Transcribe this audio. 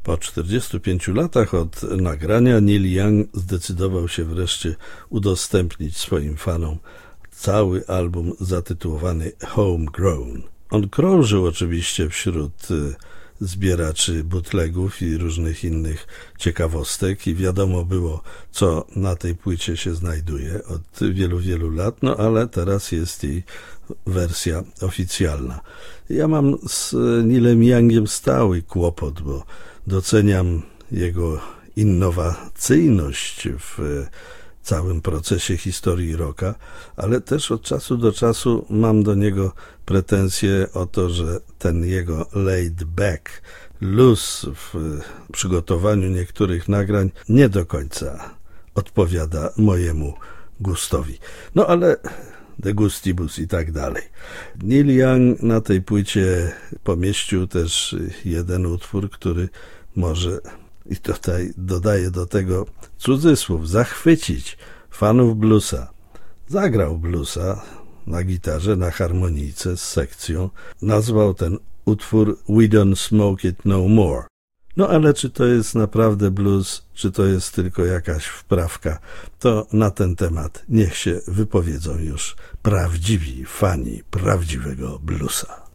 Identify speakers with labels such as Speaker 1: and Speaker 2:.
Speaker 1: Po 45 latach od nagrania Neil Young zdecydował się wreszcie udostępnić swoim fanom cały album zatytułowany Homegrown. On krążył oczywiście wśród zbieraczy bootlegów i różnych innych ciekawostek i wiadomo było, co na tej płycie się znajduje od wielu, wielu lat, no ale teraz jest jej wersja oficjalna. Ja mam z Neilem Youngiem stały kłopot, bo doceniam jego innowacyjność w całym procesie historii rocka, ale też od czasu do czasu mam do niego pretensje o to, że ten jego laid back luz w przygotowaniu niektórych nagrań nie do końca odpowiada mojemu gustowi. No ale de gustibus i tak dalej. Neil Young na tej płycie pomieścił też jeden utwór, który może, i tutaj dodaję do tego cudzysłów, zachwycić fanów bluesa. Zagrał bluesa na gitarze, na harmonijce z sekcją. Nazwał ten utwór We Don't Smoke It No More. No ale czy to jest naprawdę blues, czy to jest tylko jakaś wprawka, to na ten temat niech się wypowiedzą już prawdziwi fani prawdziwego bluesa.